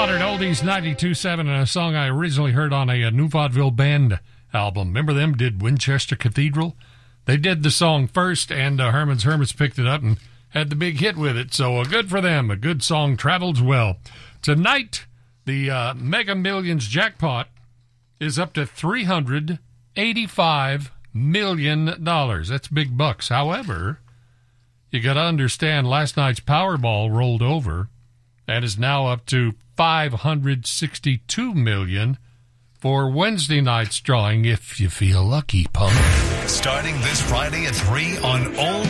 Goddard, Oldies 92.7, and a song I originally heard on a New Vaudeville Band album. Remember them? Did Winchester Cathedral? They did the song first, and Herman's Hermits picked it up and had the big hit with it. So good for them. A good song travels well. Tonight, the Mega Millions jackpot is up to $385 million. That's big bucks. However, you got to understand last night's Powerball rolled over and is now up to $562 million for Wednesday night's drawing, if you feel lucky, punk. Starting this Friday at 3 on Old